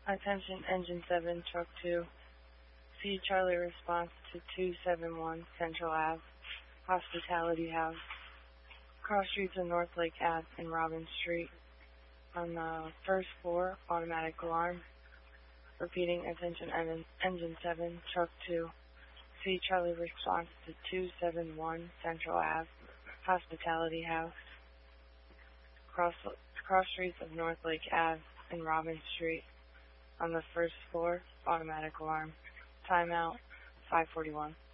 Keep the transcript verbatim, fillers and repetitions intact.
Attention Engine seven, Truck two. See Charlie response to two seven one Central Ave, Hospitality House, cross streets of North Lake Ave and Robin Street. On the first floor, automatic alarm. Repeating, attention engine, engine seven, Truck two. See Charlie response to two seven one Central Ave, Hospitality House, cross, cross streets of North Lake Ave and Robin Street. On the first floor, automatic alarm. Timeout, five forty-one.